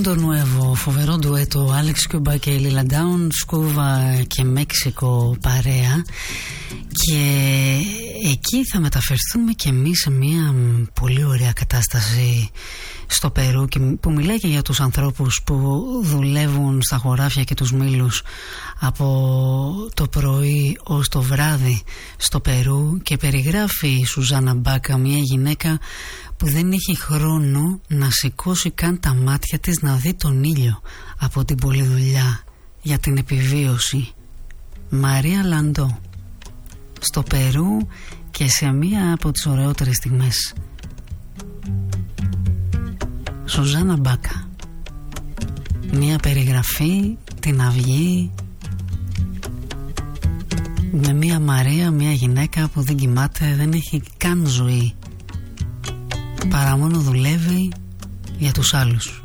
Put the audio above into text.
Mundo Nuevo, φοβερό ντουέτο, Άλεξ Κιούμπα και Λίλα Ντάουν, Σκούβα και Μέξικο παρέα. Και εκεί θα μεταφερθούμε και εμείς σε μια πολύ ωραία κατάσταση στο Περού, και που μιλάει και για τους ανθρώπους που δουλεύουν στα χωράφια και τους μήλους από το πρωί ως το βράδυ στο Περού, και περιγράφει η Σουζάνα Μπάκα μια γυναίκα που δεν έχει χρόνο να σηκώσει καν τα μάτια της να δει τον ήλιο από την πολλή δουλειά για την επιβίωση. Μαρία Λαντό, στο Περού και σε μία από τις ωραιότερες στιγμές. Σουζάνα Μπάκα, μία περιγραφή, την αυγή, με μία Μαρία, μία γυναίκα που δεν κοιμάται, δεν έχει καν ζωή, παρά μόνο δουλεύει για τους άλλους.